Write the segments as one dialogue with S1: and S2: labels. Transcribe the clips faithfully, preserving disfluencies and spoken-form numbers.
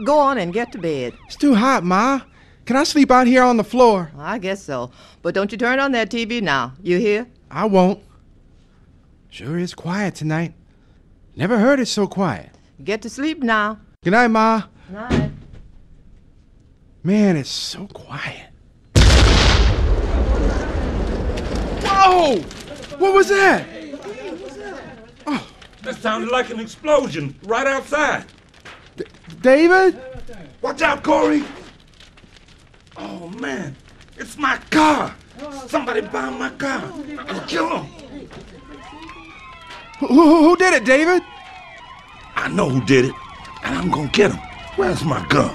S1: Go on and get to bed.
S2: It's too hot, Ma. Can I sleep out here on the floor?
S1: I guess so. But don't you turn on that T V now. You hear?
S2: I won't. Sure is quiet tonight. Never heard it so quiet.
S1: Get to sleep now.
S2: Good night, Ma.
S1: Night.
S2: Man, it's so quiet. Whoa! What was that?
S3: Oh. That sounded like an explosion right outside.
S2: D- David?
S3: Watch out, Corey. Oh, man. It's my car. Somebody bombed my car. I'm gonna kill him.
S2: Who, who, who did it, David?
S3: I know who did it, and I'm gonna get him. Where's my gun?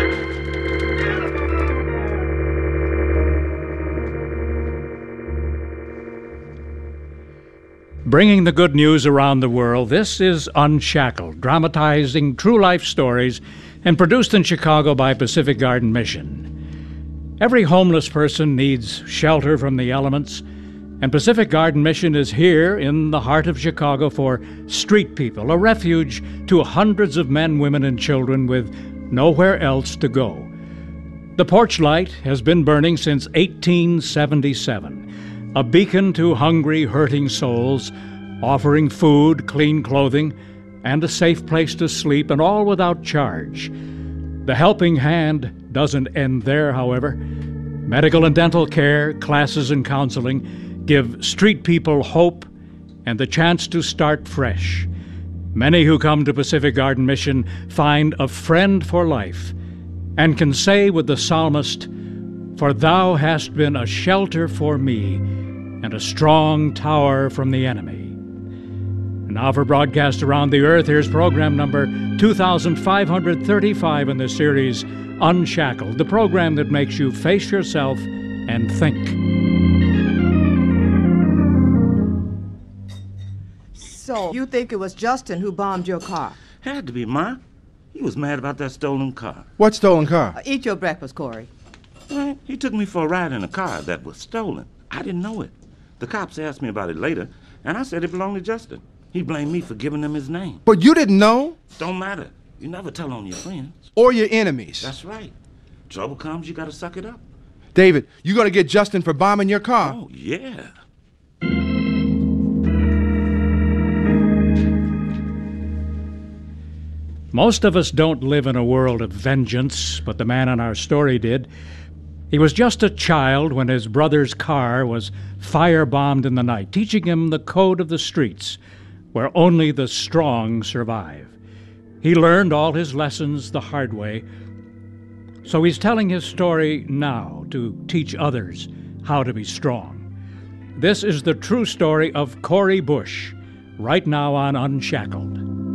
S4: Bringing the good news around the world, this is Unshackled, dramatizing true life stories and produced in Chicago by Pacific Garden Mission. Every homeless person needs shelter from the elements, and Pacific Garden Mission is here in the heart of Chicago for street people, a refuge to hundreds of men, women, and children with nowhere else to go. The porch light has been burning since eighteen seventy-seven, a beacon to hungry, hurting souls, offering food, clean clothing, and a safe place to sleep, and all without charge. The helping hand doesn't end there, however. Medical and dental care, classes and counseling give street people hope and the chance to start fresh. Many who come to Pacific Garden Mission find a friend for life and can say with the psalmist, "For thou hast been a shelter for me and a strong tower from the enemy." And now for broadcast around the earth, here's program number two thousand five hundred thirty-five in the series Unshackled, the program that makes you face yourself and think.
S1: So, you think it was Justin who bombed your car?
S3: Had to be, Ma. He was mad about that stolen car.
S2: What stolen car?
S1: Uh, eat your breakfast, Corey.
S3: Well, he took me for a ride in a car that was stolen. I didn't know it. The cops asked me about it later, and I said it belonged to Justin. He blamed me for giving them his name.
S2: But you didn't know?
S3: Don't matter. You never tell on your friends.
S2: Or your enemies.
S3: That's right. Trouble comes, you gotta suck it up.
S2: David, you gonna get Justin for bombing your car?
S3: Oh, yeah.
S4: Most of us don't live in a world of vengeance, but the man in our story did. He was just a child when his brother's car was firebombed in the night, teaching him the code of the streets, where only the strong survive. He learned all his lessons the hard way, so he's telling his story now to teach others how to be strong. This is the true story of Corey Bush, right now on Unshackled.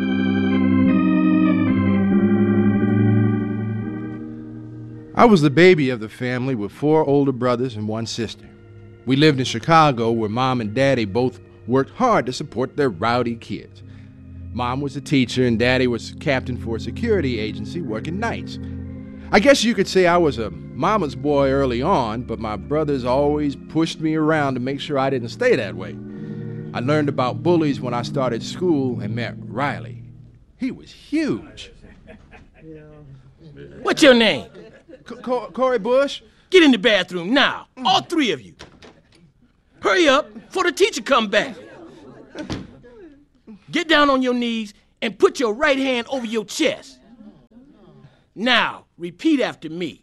S2: I was the baby of the family with four older brothers and one sister. We lived in Chicago where Mom and Daddy both worked hard to support their rowdy kids. Mom was a teacher and Daddy was captain for a security agency working nights. I guess you could say I was a mama's boy early on, but my brothers always pushed me around to make sure I didn't stay that way. I learned about bullies when I started school and met Riley. He was huge.
S5: What's your name?
S2: C- C- Corey Bush?
S5: Get in the bathroom now, all three of you. Hurry up before the teacher come back. Get down on your knees and put your right hand over your chest. Now, repeat after me.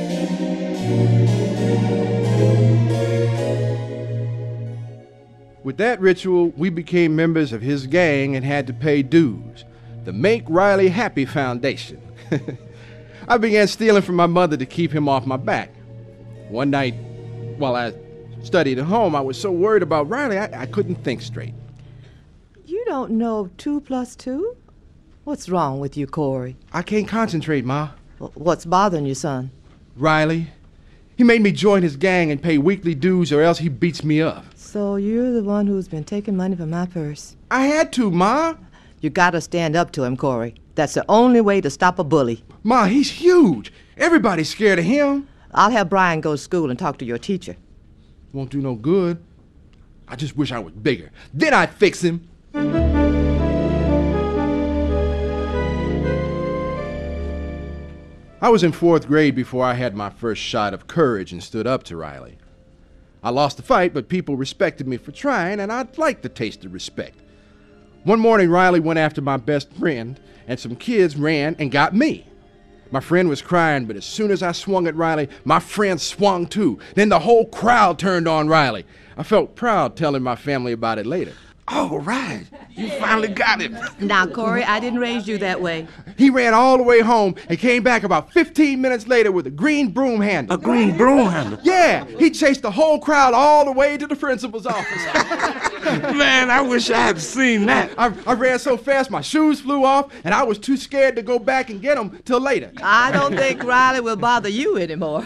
S2: With that ritual, we became members of his gang and had to pay dues, the Make Riley Happy Foundation. I began stealing from my mother to keep him off my back. One night, while I studied at home, I was so worried about Riley, I, I couldn't think straight.
S1: You don't know two plus two? What's wrong with you, Corey?
S2: I can't concentrate, Ma.
S1: Well, what's bothering you, son?
S2: Riley. He made me join his gang and pay weekly dues or else he beats me up.
S1: So you're the one who's been taking money from my purse?
S2: I had to, Ma.
S1: You gotta stand up to him, Corey. That's the only way to stop a bully.
S2: Ma, he's huge. Everybody's scared of him.
S1: I'll have Brian go to school and talk to your teacher.
S2: Won't do no good. I just wish I was bigger. Then I'd fix him. I was in fourth grade before I had my first shot of courage and stood up to Riley. I lost the fight, but people respected me for trying, and I'd like the taste of respect. One morning, Riley went after my best friend, and some kids ran and got me. My friend was crying, but as soon as I swung at Riley, my friend swung too. Then the whole crowd turned on Riley. I felt proud telling my family about it later.
S3: All right, you finally got it.
S1: Now, Corey, I didn't raise you that way.
S2: He ran all the way home and came back about fifteen minutes later with a green broom handle.
S3: A green broom handle?
S2: Yeah, he chased the whole crowd all the way to the principal's office.
S3: Man, I wish I had seen that.
S2: I, I ran so fast my shoes flew off, and I was too scared to go back and get them till later.
S1: I don't think Riley will bother you anymore.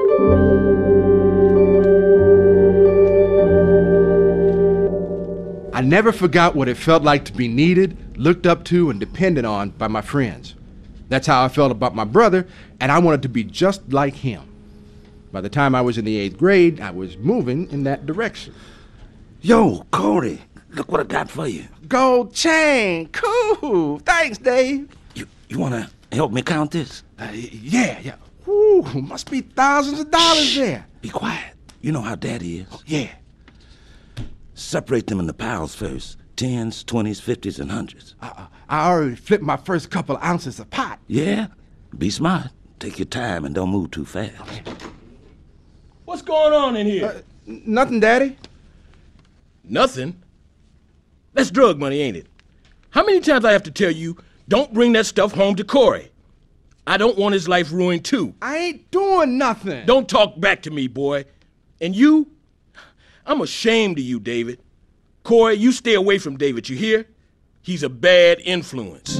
S2: I never forgot what it felt like to be needed, looked up to, and depended on by my friends. That's how I felt about my brother, and I wanted to be just like him. By the time I was in the eighth grade, I was moving in that direction.
S3: Yo, Corey, look what I got for you.
S2: Gold chain, cool. Thanks, Dave.
S3: You, you want to help me count this?
S2: Uh, yeah, yeah. Ooh, must be thousands of dollars there.
S3: Be quiet. You know how Daddy is.
S2: Oh, yeah.
S3: Separate them into piles first. Tens, twenties, fifties, and hundreds.
S2: Uh, I already flipped my first couple of ounces of pot.
S3: Yeah? Be smart. Take your time and don't move too fast.
S2: Okay.
S5: What's going on in here?
S2: Uh, nothing, Daddy.
S5: Nothing? That's drug money, ain't it? How many times I have to tell you, don't bring that stuff home to Corey? I don't want his life ruined, too.
S2: I ain't doing nothing.
S5: Don't talk back to me, boy. And you? I'm ashamed of you, David. Corey, you stay away from David, you hear? He's a bad influence.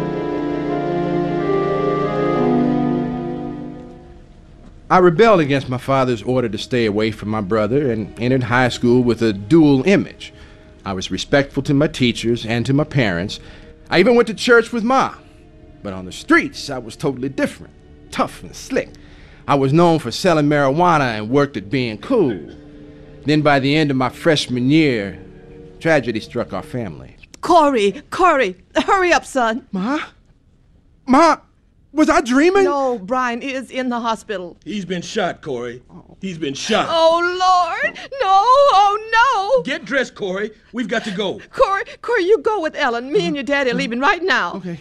S2: I rebelled against my father's order to stay away from my brother and entered high school with a dual image. I was respectful to my teachers and to my parents. I even went to church with Ma. But on the streets, I was totally different, tough and slick. I was known for selling marijuana and worked at being cool. Then by the end of my freshman year, tragedy struck our family.
S1: Corey, Corey, hurry up, son.
S2: Ma? Ma? Was I dreaming?
S1: No, Brian is in the hospital.
S5: He's been shot, Corey. He's been shot.
S1: Oh, Lord. No, oh, no.
S5: Get dressed, Corey. We've got to go.
S1: Corey, Corey, you go with Ellen. Me and your daddy are leaving right now.
S2: Okay.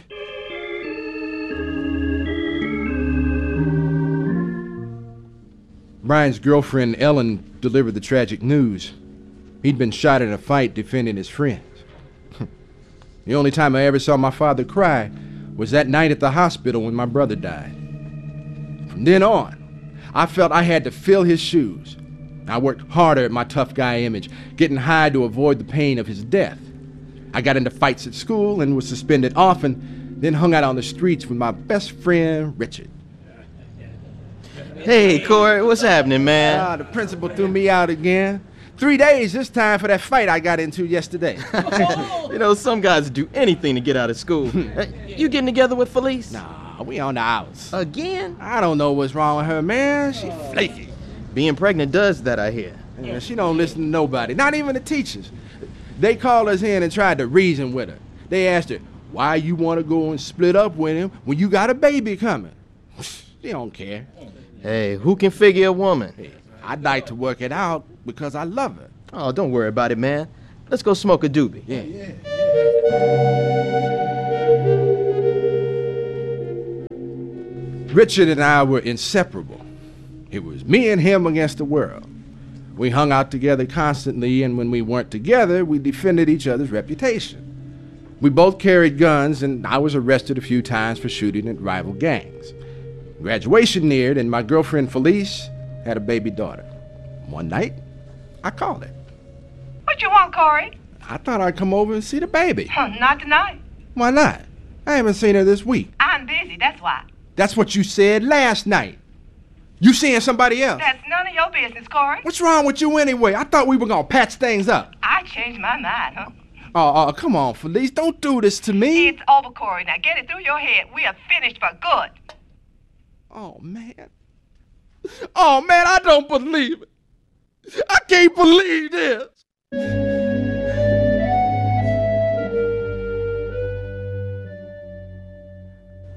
S2: Brian's girlfriend, Ellen, delivered the tragic news. He'd been shot in a fight defending his friends. The only time I ever saw my father cry was that night at the hospital when my brother died. From then on, I felt I had to fill his shoes. I worked harder at my tough guy image, getting high to avoid the pain of his death. I got into fights at school and was suspended often, then hung out on the streets with my best friend, Richard.
S6: Hey, Corey, what's happening, man?
S2: Ah, the principal threw me out again. Three days this time for that fight I got into yesterday.
S6: You know, some guys do anything to get out of school. Uh, you getting together with Felice?
S2: Nah, we on the outs.
S6: Again?
S2: I don't know what's wrong with her, man. She flaky.
S6: Being pregnant does that, I hear.
S2: Yeah, she don't listen to nobody, not even the teachers. They called us in and tried to reason with her. They asked her, why you want to go and split up with him when you got a baby coming? She don't care.
S6: Hey, who can figure a woman?
S2: Hey, I'd like to work it out because I love her.
S6: Oh, don't worry about it, man. Let's go smoke a doobie.
S2: Yeah. yeah. Richard and I were inseparable. It was me and him against the world. We hung out together constantly, and when we weren't together, we defended each other's reputation. We both carried guns, and I was arrested a few times for shooting at rival gangs. Graduation neared, and my girlfriend Felice had a baby daughter. One night, I called her.
S7: What you want, Corey?
S2: I thought I'd come over and see the baby.
S7: Huh, not tonight.
S2: Why not? I haven't seen her this week.
S7: I'm busy, that's why.
S2: That's what you said last night. You seeing somebody else?
S7: That's none of your business, Corey.
S2: What's wrong with you anyway? I thought we were gonna patch things up.
S7: I changed my mind, huh?
S2: Oh, oh, come on, Felice. Don't do this to me.
S7: It's over, Corey. Now get it through your head. We are finished for good.
S2: Oh, man. Oh, man, I don't believe it. I can't believe this.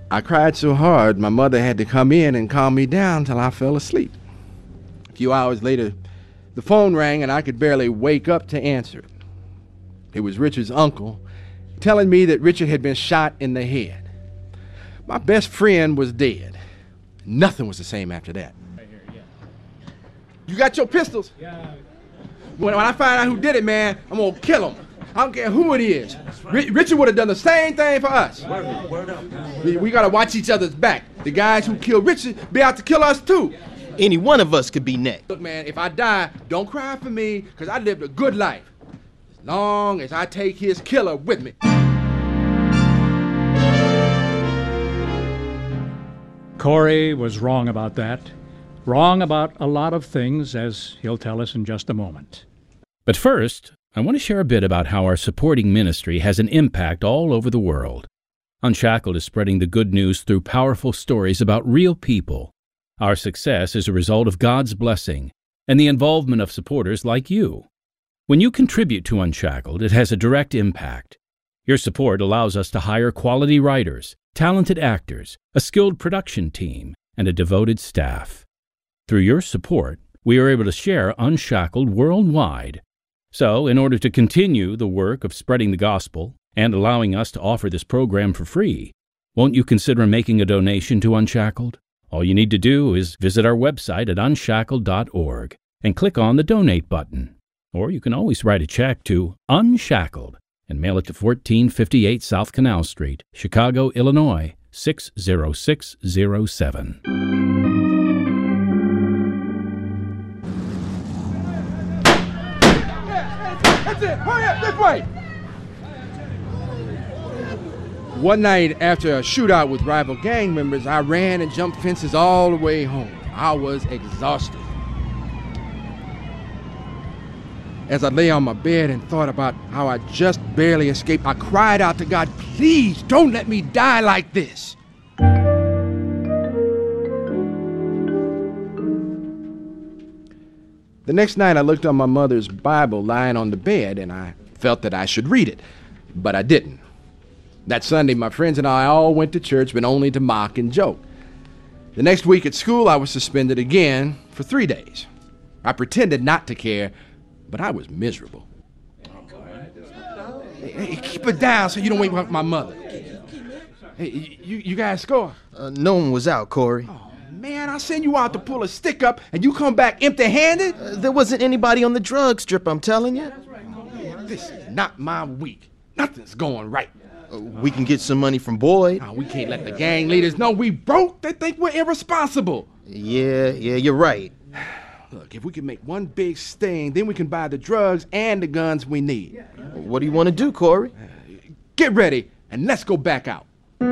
S2: I cried so hard, my mother had to come in and calm me down till I fell asleep. A few hours later, the phone rang and I could barely wake up to answer it. It was Richard's uncle telling me that Richard had been shot in the head. My best friend was dead. Nothing was the same after that. Right here, yeah. You got your pistols? Yeah. When, when I find out who did it, man, I'm gonna kill him. I don't care who it is. R- Richard would have done the same thing for us.
S3: Word, word up.
S2: We, we gotta watch each other's back. The guys who killed Richard be out to kill us too.
S6: Any one of us could be next.
S2: Look, man, if I die, don't cry for me, because I lived a good life. As long as I take his killer with me.
S4: Corey was wrong about that. Wrong about a lot of things, as he'll tell us in just a moment.
S8: But first, I want to share a bit about how our supporting ministry has an impact all over the world. Unshackled is spreading the good news through powerful stories about real people. Our success is a result of God's blessing and the involvement of supporters like you. When you contribute to Unshackled, it has a direct impact. Your support allows us to hire quality writers, talented actors, a skilled production team, and a devoted staff. Through your support, we are able to share Unshackled worldwide. So, in order to continue the work of spreading the gospel and allowing us to offer this program for free, won't you consider making a donation to Unshackled? All you need to do is visit our website at unshackled dot org and click on the Donate button. Or you can always write a check to Unshackled and mail it to fourteen fifty-eight South Canal Street, Chicago, Illinois, six zero six zero seven.
S2: That's it! Hurry up, this way! One night after a shootout with rival gang members, I ran and jumped fences all the way home. I was exhausted. As I lay on my bed and thought about how I just barely escaped, I cried out to God, please don't let me die like this. The next night I looked on my mother's Bible lying on the bed and I felt that I should read it, but I didn't. That Sunday, my friends and I all went to church, but only to mock and joke. The next week at school, I was suspended again for three days. I pretended not to care, but I was miserable. Hey, hey, keep it down so you don't wake up my mother. Hey, you, you guys score?
S6: Uh, no one was out, Corey.
S2: Oh, man, I send you out to pull a stick up, and you come back empty-handed?
S6: Uh, there wasn't anybody on the drug strip, I'm telling you.
S2: This is not my week. Nothing's going right.
S6: Uh, we can get some money from Boyd.
S2: Oh, we can't let the gang leaders know we broke. They think we're irresponsible.
S6: Yeah, yeah, you're right.
S2: Look, if we can make one big sting, then we can buy the drugs and the guns we need.
S6: What do you want to do, Corey?
S2: Uh, get ready, and let's go back out.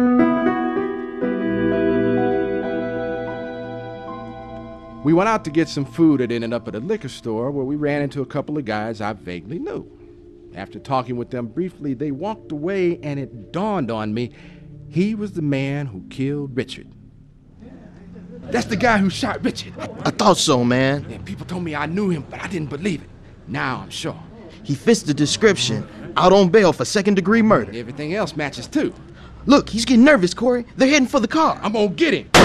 S2: We went out to get some food that ended up at a liquor store where we ran into a couple of guys I vaguely knew. After talking with them briefly, they walked away, and it dawned on me he was the man who killed Richard. That's the guy who shot Richard.
S6: I, I thought so, man.
S2: Yeah, people told me I knew him, but I didn't believe it. Now I'm sure.
S6: He fits the description. Out on bail for second-degree murder.
S2: Everything else matches, too.
S6: Look, he's getting nervous, Corey. They're heading for the car.
S2: I'm gonna get him.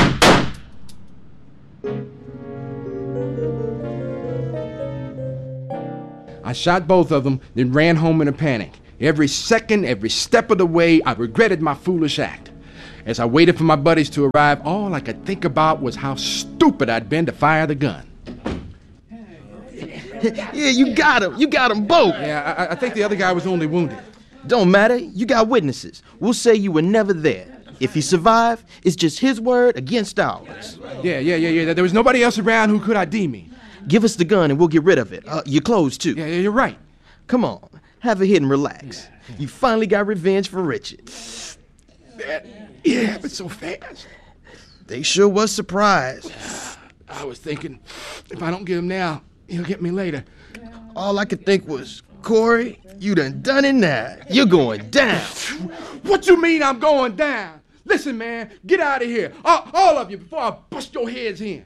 S2: I shot both of them, then ran home in a panic. Every second, every step of the way, I regretted my foolish act. As I waited for my buddies to arrive, all I could think about was how stupid I'd been to fire the gun.
S6: Yeah, you got him. You got them both.
S2: Yeah, I, I think the other guy was only wounded.
S6: Don't matter. You got witnesses. We'll say you were never there. If he survived, it's just his word against ours.
S2: Yeah, yeah, yeah, yeah. There was nobody else around who could I D me.
S6: Give us the gun and we'll get rid of it. Uh, your clothes, too.
S2: Yeah, you're right.
S6: Come on. Have a hit and relax. You finally got revenge for Richard.
S2: That, it happened so fast.
S6: They sure was surprised.
S2: I was thinking, if I don't get him now, he'll get me later.
S6: All I could think was, Corey, you done done it now. You're going down.
S2: What you mean I'm going down? Listen, man, get out of here. All, all of you, before I bust your heads in.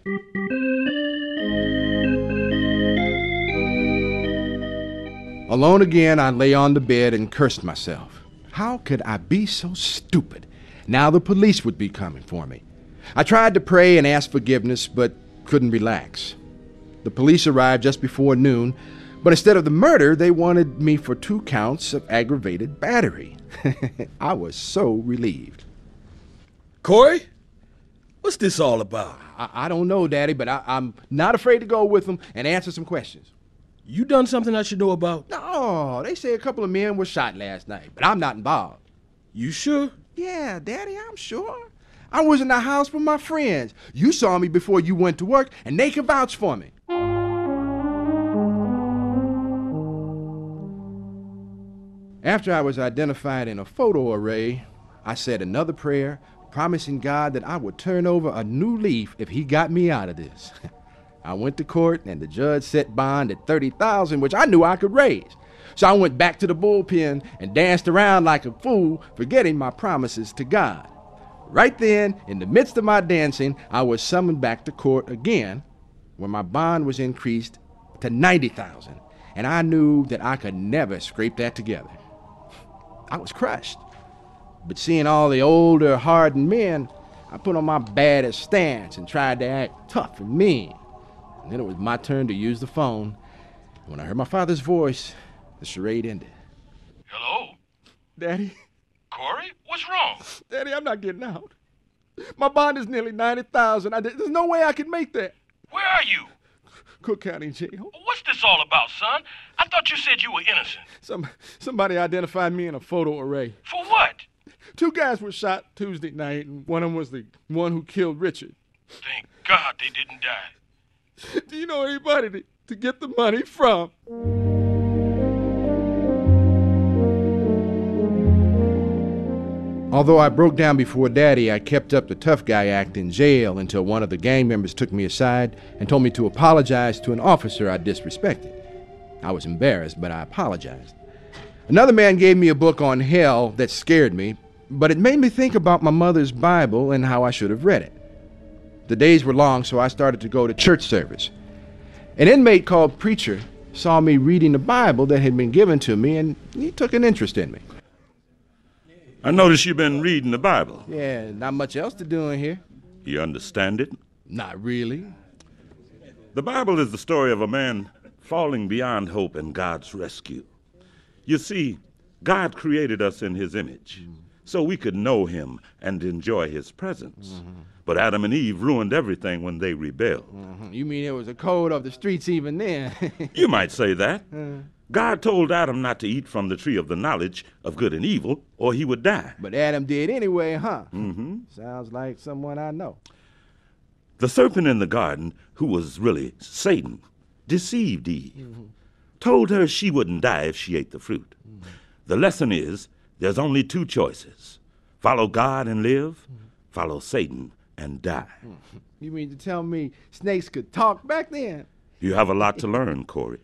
S2: Alone again, I lay on the bed and cursed myself. How could I be so stupid? Now the police would be coming for me. I tried to pray and ask forgiveness, but couldn't relax. The police arrived just before noon, but instead of the murder, they wanted me for two counts of aggravated battery. I was so relieved.
S5: Corey, what's this all about?
S2: I, I don't know, Daddy, but I, I'm not afraid to go with them and answer some questions.
S5: You done something I should know about?
S2: No, they say a couple of men were shot last night, but I'm not involved.
S5: You sure?
S2: Yeah, Daddy, I'm sure. I was in the house with my friends. You saw me before you went to work, and they can vouch for me. After I was identified in a photo array, I said another prayer, promising God that I would turn over a new leaf if he got me out of this. I went to court, and the judge set bond at thirty thousand dollars, which I knew I could raise. So I went back to the bullpen and danced around like a fool, forgetting my promises to God. Right then, in the midst of my dancing, I was summoned back to court again, where my bond was increased to ninety thousand dollars, and I knew that I could never scrape that together. I was crushed. But seeing all the older, hardened men, I put on my baddest stance and tried to act tough and mean. And then it was my turn to use the phone. When I heard my father's voice, the charade ended.
S9: Hello?
S2: Daddy?
S9: Corey? What's wrong?
S2: Daddy, I'm not getting out. My bond is nearly ninety thousand dollars. There's no way I can make that.
S9: Where are you?
S2: Cook County Jail.
S9: What's this all about, son? I thought you said you were innocent.
S2: Some somebody identified me in a photo array.
S9: For what?
S2: Two guys were shot Tuesday night, and one of them was the one who killed Richard.
S9: Thank God they didn't die.
S2: Do you know anybody to, to get the money from? Although I broke down before Daddy, I kept up the tough guy act in jail until one of the gang members took me aside and told me to apologize to an officer I disrespected. I was embarrassed, but I apologized. Another man gave me a book on hell that scared me, but it made me think about my mother's Bible and how I should have read it. The days were long, so I started to go to church service. An inmate called Preacher saw me reading the Bible that had been given to me, and he took an interest in me.
S3: I notice you've been reading the Bible.
S2: Yeah, not much else to do in here.
S3: You understand it?
S2: Not really.
S3: The Bible is the story of a man falling beyond hope and God's rescue. You see, God created us in his image, mm-hmm. so we could know him and enjoy his presence. Mm-hmm. But Adam and Eve ruined everything when they rebelled.
S2: Mm-hmm. You mean it was a code of the streets even then?
S3: You might say that. Uh. God told Adam not to eat from the tree of the knowledge of good and evil, or he would die.
S2: But Adam did anyway, huh?
S3: Mm-hmm.
S2: Sounds like someone I know.
S3: The serpent in the garden, who was really Satan, deceived Eve, mm-hmm. told her she wouldn't die if she ate the fruit. Mm-hmm. The lesson is, there's only two choices. Follow God and live, mm-hmm. follow Satan and die.
S2: Mm-hmm. You mean to tell me snakes could talk back then?
S3: You have a lot to learn, Corey.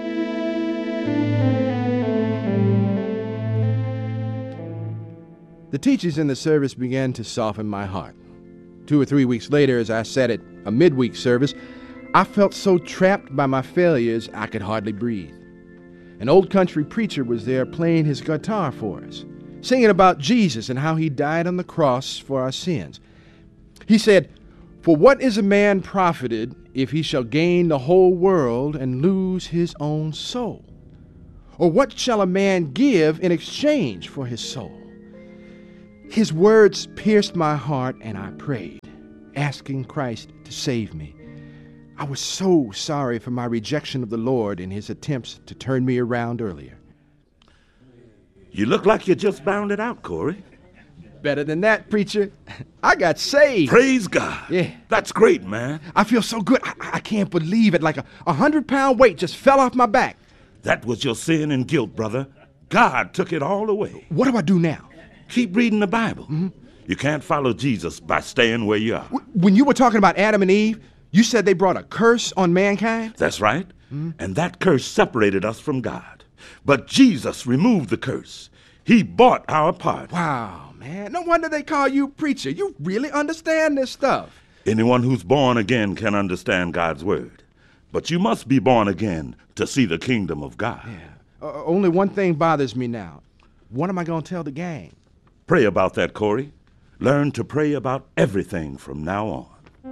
S2: The teachers in the service began to soften my heart. Two or three weeks later, as I sat at a midweek service, I felt so trapped by my failures I could hardly breathe. An old country preacher was there playing his guitar for us, singing about Jesus and how he died on the cross for our sins. He said, "For what is a man profited if he shall gain the whole world and lose his own soul? Or what shall a man give in exchange for his soul?" His words pierced my heart, and I prayed, asking Christ to save me. I was so sorry for my rejection of the Lord in his attempts to turn me around earlier.
S3: You look like you just bounded out, Corey.
S2: Better than that, preacher. I got saved.
S3: Praise God.
S2: Yeah.
S3: That's great, man.
S2: I feel so good. I, I can't believe it. Like a, a hundred-pound weight just fell off my back.
S3: That was your sin and guilt, brother. God took it all away.
S2: What do I do now?
S3: Keep reading the Bible. Mm-hmm. You can't follow Jesus by staying where you are.
S2: When you were talking about Adam and Eve, you said they brought a curse on mankind?
S3: That's right. Mm-hmm. And that curse separated us from God. But Jesus removed the curse. He bought our part.
S2: Wow, man. No wonder they call you preacher. You really understand this stuff.
S3: Anyone who's born again can understand God's word. But you must be born again to see the kingdom of God.
S2: Yeah. Uh, only one thing bothers me now. What am I going to tell the gang?
S3: Pray about that, Corey. learn to pray about everything from now on.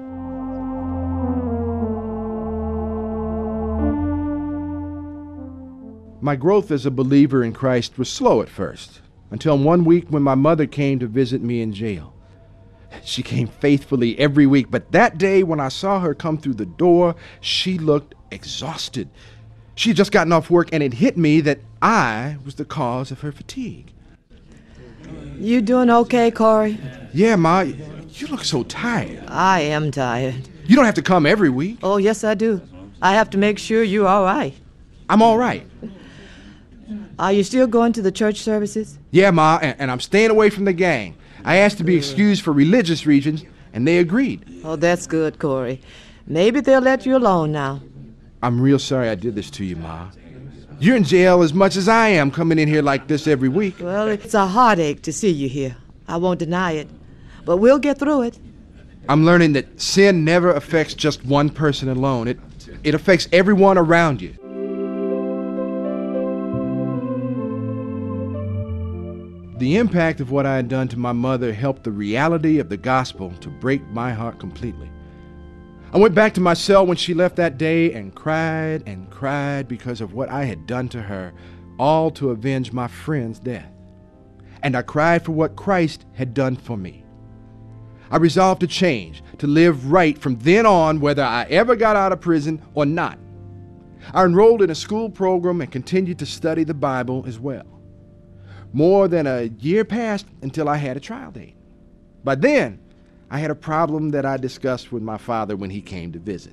S2: My growth as a believer in Christ was slow at first, until one week when my mother came to visit me in jail. She came faithfully every week, but that day when I saw her come through the door, she looked exhausted. She had just gotten off work, and it hit me that I was the cause of her fatigue.
S1: You doing okay, Corey?
S2: Yeah, Ma, you look so tired.
S1: I am tired.
S2: You don't have to come every week.
S1: Oh, yes, I do. I have to make sure you're all right.
S2: I'm all right.
S1: Are you still going to the church services?
S2: Yeah, Ma, and, and I'm staying away from the gang. I asked to be excused for religious reasons, and they agreed.
S1: Oh, that's good, Corey. Maybe they'll let you alone now.
S2: I'm real sorry I did this to you, Ma. You're in jail as much as I am coming in here like this every week.
S1: Well, it's a heartache to see you here. I won't deny it. But we'll get through it.
S2: I'm learning that sin never affects just one person alone. It, it affects everyone around you. The impact of what I had done to my mother helped the reality of the gospel to break my heart completely. I went back to my cell when she left that day and cried and cried because of what I had done to her, all to avenge my friend's death. And I cried for what Christ had done for me. I resolved to change, to live right from then on, whether I ever got out of prison or not. I enrolled in a school program and continued to study the Bible as well. More than a year passed until I had a trial date. By then, I had a problem that I discussed with my father when he came to visit.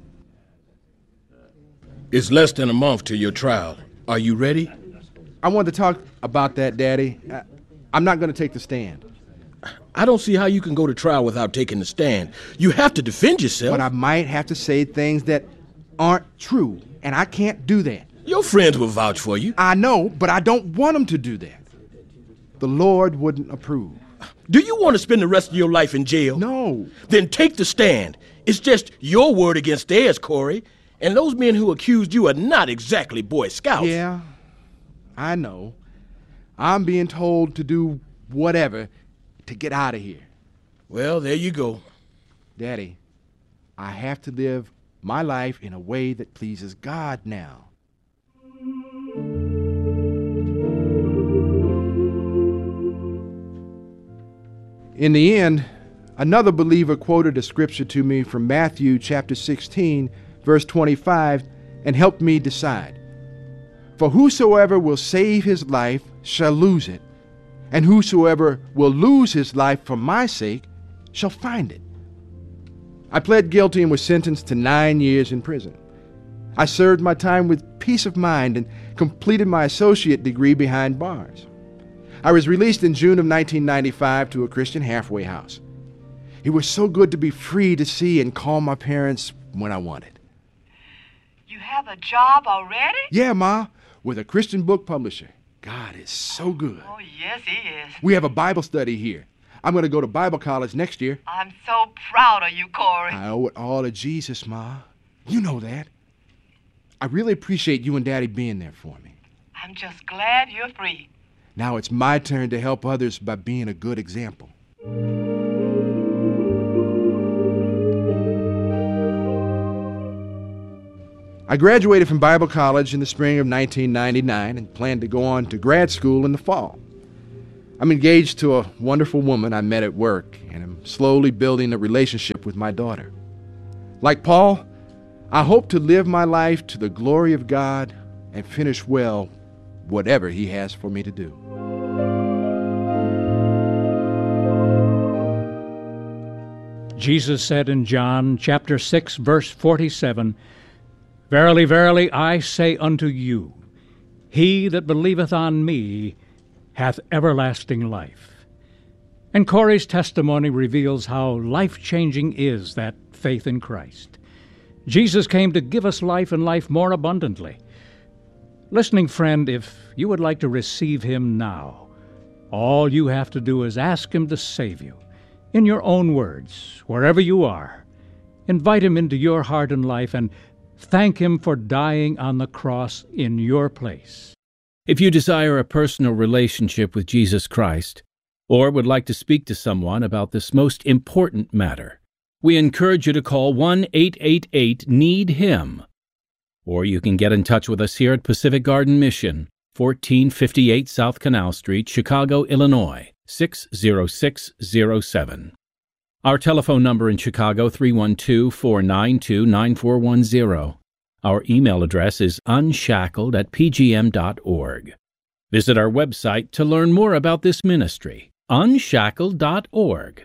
S5: It's less than a month to your trial. Are you ready?
S2: I wanted to talk about that, Daddy. I, I'm not going to take the stand.
S5: I don't see how you can go to trial without taking the stand. You have to defend yourself.
S2: But I might have to say things that aren't true, and I can't do that.
S5: Your friends will vouch for you.
S2: I know, but I don't want them to do that. The Lord wouldn't approve.
S5: Do you want to spend the rest of your life in jail?
S2: No.
S5: Then take the stand. It's just your word against theirs, Corey. And those men who accused you are not exactly Boy Scouts.
S2: Yeah, I know. I'm being told to do whatever to get out of here.
S5: Well, there you go.
S2: Daddy, I have to live my life in a way that pleases God now. In the end, another believer quoted a scripture to me from Matthew chapter sixteen, verse twenty-five, and helped me decide. For whosoever will save his life shall lose it, and whosoever will lose his life for my sake shall find it. I pled guilty and was sentenced to nine years in prison. I served my time with peace of mind and completed my associate degree behind bars. I was released in June of nineteen ninety-five to a Christian halfway house. It was so good to be free to see and call my parents when I wanted.
S7: You have a job already?
S2: Yeah, Ma, with a Christian book publisher. God is so good.
S7: Oh, yes, he is.
S2: We have a Bible study here. I'm going to go to Bible college next year.
S7: I'm so proud of you, Corey.
S2: I owe it all to Jesus, Ma. You know that. I really appreciate you and Daddy being there for me.
S7: I'm just glad you're free.
S2: Now it's my turn to help others by being a good example. I graduated from Bible college in the spring of nineteen ninety-nine and planned to go on to grad school in the fall. I'm engaged to a wonderful woman I met at work, and I'm slowly building a relationship with my daughter. Like Paul, I hope to live my life to the glory of God and finish well whatever He has for me to do.
S4: Jesus said in John chapter six, verse forty-seven, Verily, verily, I say unto you, he that believeth on me hath everlasting life. And Corey's testimony reveals how life-changing is that faith in Christ. Jesus came to give us life and life more abundantly. Listening friend, if you would like to receive Him now, all you have to do is ask Him to save you. In your own words, wherever you are, invite Him into your heart and life and thank Him for dying on the cross in your place.
S8: If you desire a personal relationship with Jesus Christ, or would like to speak to someone about this most important matter, we encourage you to call one eight eight eight need him. Or you can get in touch with us here at Pacific Garden Mission, fourteen fifty-eight South Canal Street, Chicago, Illinois, six zero six zero seven. Our telephone number in Chicago, three one two, four nine two, nine four one zero. Our email address is unshackled at p g m dot org. Visit our website to learn more about this ministry, unshackled dot org.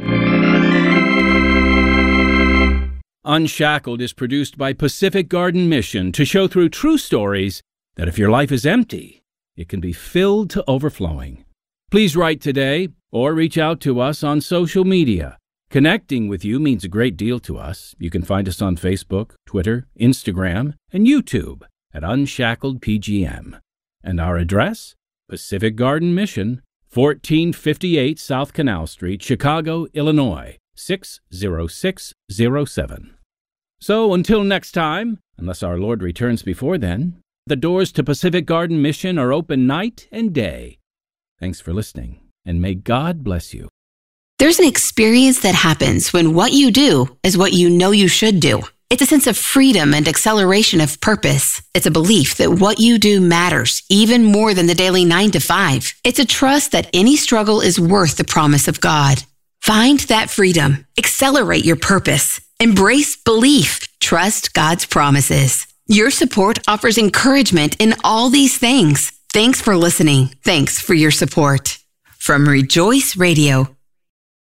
S8: Unshackled is produced by Pacific Garden Mission to show through true stories that if your life is empty, it can be filled to overflowing. Please write today or reach out to us on social media. Connecting with you means a great deal to us. You can find us on Facebook, Twitter, Instagram, and YouTube at Unshackled P G M. And our address? Pacific Garden Mission, fourteen fifty-eight South Canal Street, Chicago, Illinois, six zero six zero seven. So until next time, unless our Lord returns before then, the doors to Pacific Garden Mission are open night and day. Thanks for listening, and may God bless you.
S10: There's an experience that happens when what you do is what you know you should do. It's a sense of freedom and acceleration of purpose. It's a belief that what you do matters even more than the daily nine to five. It's a trust that any struggle is worth the promise of God. Find that freedom. Accelerate your purpose. Embrace belief. Trust God's promises. Your support offers encouragement in all these things. Thanks for listening. Thanks for your support. From Rejoice Radio,